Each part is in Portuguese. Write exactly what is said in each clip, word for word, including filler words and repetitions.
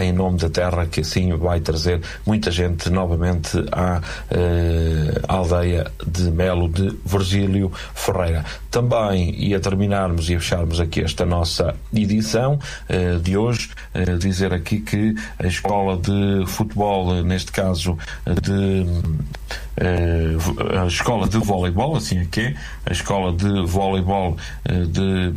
em nome da terra, que assim vai trazer muita gente novamente à eh, aldeia de Melo de Virgílio Ferreira. Também, e a terminarmos e a fecharmos aqui esta nossa edição eh, de hoje, eh, dizer aqui que a escola de futebol, neste caso de eh, a escola de voleibol, assim é que é, a escola de voleibol eh, de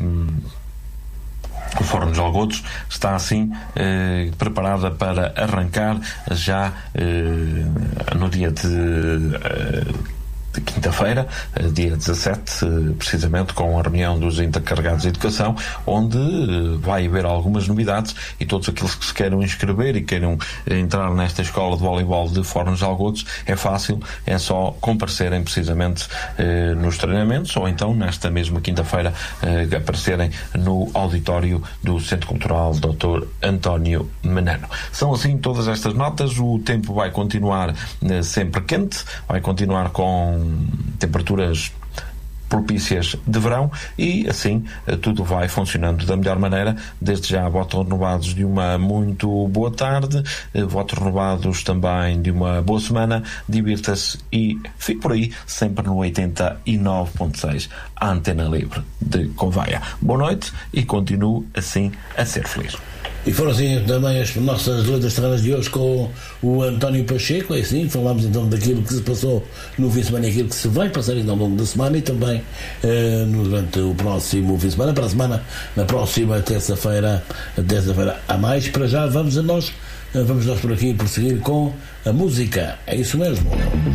o Fórum dos Algodos está assim eh, preparada para arrancar já eh, no dia de, eh, de quinta-feira, eh, dia dezassete, eh, precisamente com a reunião dos intercarregados de educação, onde eh, vai haver algumas novidades, e todos aqueles que se queiram inscrever e queiram eh, entrar nesta escola de voleibol de Fórum dos Algodos, é fácil, é só comparecerem precisamente eh, nos treinamentos, ou então nesta mesma quinta-feira eh, aparecerem no auditório do Centro Cultural doutor António Menano. São assim todas estas notas. O tempo vai continuar eh, sempre quente, vai continuar com temperaturas propícias de verão, e assim tudo vai funcionando da melhor maneira. Desde já, votos renovados de uma muito boa tarde, votos renovados também de uma boa semana, divirta-se e fique por aí, sempre no oitenta e nove ponto seis, a Antena Livre de Convaia. Boa noite e continue assim a ser feliz. E foram assim também as nossas letras terrenas de hoje com o António Pacheco. É assim, falámos então daquilo que se passou no fim de semana e aquilo que se vai passar ainda ao longo da semana, e também eh, durante o próximo fim de semana, para a semana, na próxima terça-feira, terça-feira a mais. Para já vamos a nós, vamos nós por aqui prosseguir com a música. É isso mesmo.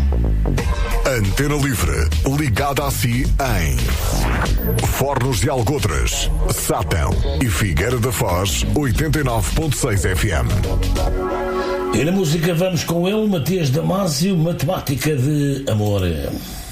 Antena Livre, ligada a si em Fornos de Algodres, Sátão e Figueira da Foz, oitenta e nove ponto seis F M. E na música vamos com ele, Matias Damasio, Matemática de Amor.